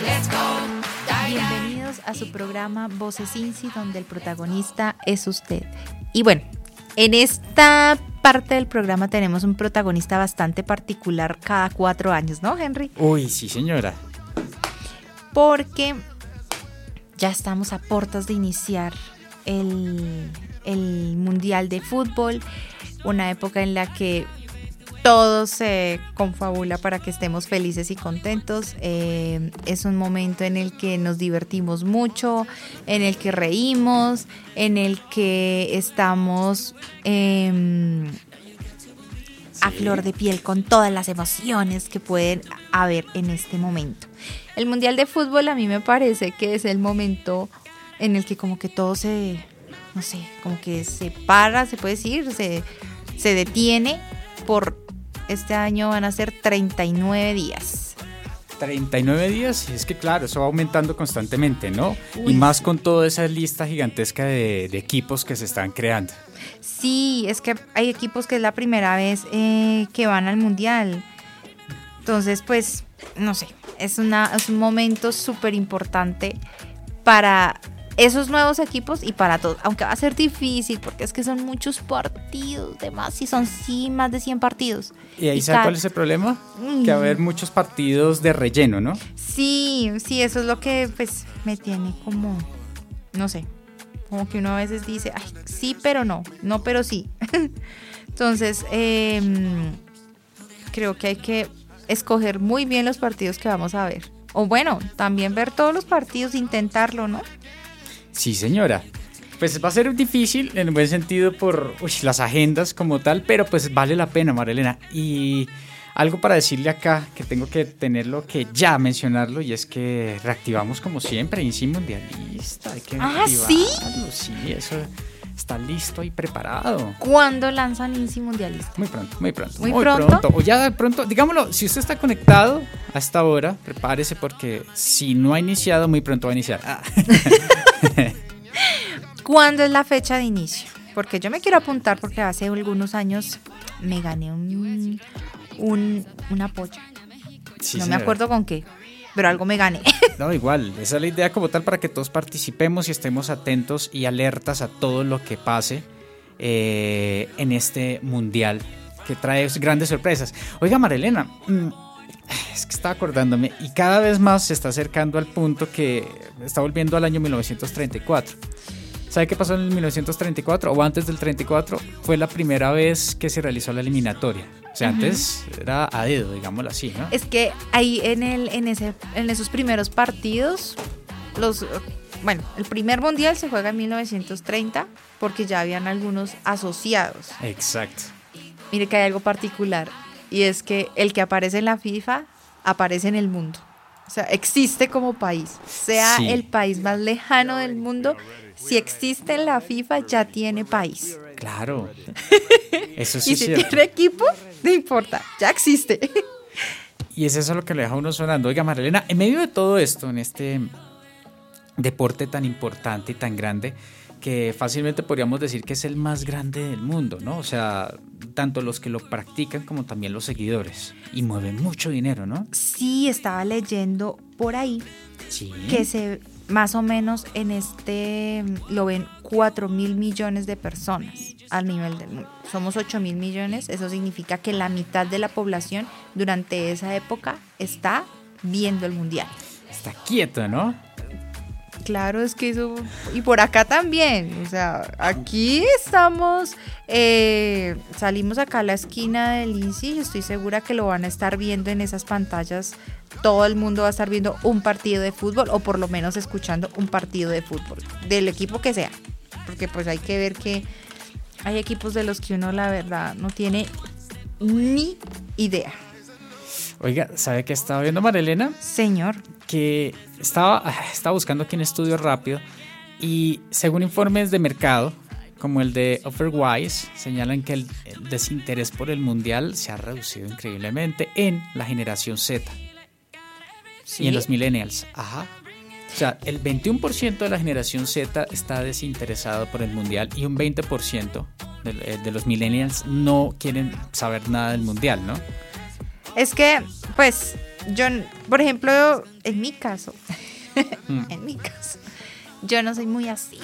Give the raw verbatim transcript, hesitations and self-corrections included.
Bienvenidos a su programa Voces Insi, donde el protagonista es usted. Y bueno, en esta parte del programa tenemos un protagonista bastante particular cada cuatro años, ¿no, Henry? Uy, sí, señora. Porque ya estamos a puertas de iniciar el, el Mundial de Fútbol, una época en la que todo se confabula para que estemos felices y contentos. Eh, es un momento en el que nos divertimos mucho, en el que reímos, en el que estamos eh, sí. a flor de piel con todas las emociones que pueden haber en este momento. El Mundial de Fútbol a mí me parece que es el momento en el que como que todo se, no sé, como que se para, se puede decir, se, se detiene por... Este año van a ser treinta y nueve días. treinta y nueve días, y es que claro, eso va aumentando constantemente, ¿no? Uy, y más sí. con toda esa lista gigantesca de, de equipos que se están creando. Sí, es que hay equipos que es la primera vez eh, que van al Mundial. Entonces, pues, no sé, es, una, es un momento súper importante para esos nuevos equipos y para todos, aunque va a ser difícil porque es que son muchos partidos, de más, si son sí, más de cien partidos. ¿Y ahí sabe cuál es el problema? Mm. Que va a haber muchos partidos de relleno, ¿no? Sí, sí, eso es lo que pues me tiene como, no sé, como que uno a veces dice, ay, sí, pero no, no, pero sí. Entonces, eh, creo que hay que escoger muy bien los partidos que vamos a ver. O bueno, también ver todos los partidos, intentarlo, ¿no? Sí, señora. Pues va a ser difícil en buen sentido por uy, las agendas como tal, pero pues vale la pena, Marilena. Y algo para decirle acá, que tengo que tenerlo que ya mencionarlo, y es que reactivamos como siempre Insi Mundialista. Hay que ¿Ah, sí? Sí, eso está listo y preparado. ¿Cuándo lanzan Insi Mundialista? Muy pronto, muy pronto. ¿Muy, muy pronto? pronto? O ya de pronto, digámoslo, si usted está conectado a esta hora, prepárese porque si no ha iniciado, muy pronto va a iniciar. Ah. ¿Cuándo es la fecha de inicio? Porque yo me quiero apuntar porque hace algunos años me gané un, un una polla. Sí, no señora. me acuerdo con qué, pero algo me gané. No, igual, esa es la idea como tal para que todos participemos y estemos atentos y alertas a todo lo que pase eh, en este mundial que trae grandes sorpresas. Oiga, Marilena, mmm, es que estaba acordándome y cada vez más se está acercando al punto que está volviendo al año mil novecientos treinta y cuatro. ¿Sabe qué pasó en el mil novecientos treinta y cuatro? O antes del treinta y cuatro, fue la primera vez que se realizó la eliminatoria. O sea, uh-huh. antes era a dedo, digámoslo así, ¿no? Es que ahí en, el, en, ese, en esos primeros partidos, los, bueno, el primer mundial se juega en mil novecientos treinta porque ya habían algunos asociados. Exacto. Mire que hay algo particular y es que el que aparece en la FIFA aparece en el mundo. O sea, existe como país, sea sí. el país más lejano del mundo, si existe en la FIFA ya tiene país. Claro, eso sí y es si cierto. tiene equipo, no importa, ya existe. Y es eso lo que le deja a uno sonando. Oiga, Marilena, en medio de todo esto, en este deporte tan importante y tan grande, que fácilmente podríamos decir que es el más grande del mundo, ¿no? O sea, tanto los que lo practican como también los seguidores. Y mueven mucho dinero, ¿no? Sí, estaba leyendo por ahí sí. que se más o menos en este lo ven cuatro mil millones de personas a nivel del mundo. Somos ocho mil millones, eso significa que la mitad de la población durante esa época está viendo el mundial. Está quieto, ¿no? Claro, es que eso, y por acá también, o sea, aquí estamos, eh, salimos acá a la esquina del Insi y estoy segura que lo van a estar viendo en esas pantallas, todo el mundo va a estar viendo un partido de fútbol o por lo menos escuchando un partido de fútbol, del equipo que sea, porque pues hay que ver que hay equipos de los que uno la verdad no tiene ni idea. Oiga, ¿sabe qué estaba viendo, Marilena? Señor. Que estaba, estaba buscando aquí en Estudio Rápido y según informes de mercado, como el de Offerwise, señalan que el, el desinterés por el mundial se ha reducido increíblemente en la generación Z. ¿Sí? Y en los millennials. Ajá. O sea, el veintiuno por ciento de la generación Z está desinteresado por el mundial y un veinte por ciento de, de los millennials no quieren saber nada del mundial, ¿no? Es que, pues, yo, por ejemplo, en mi caso, Mm. en mi caso, yo no soy muy así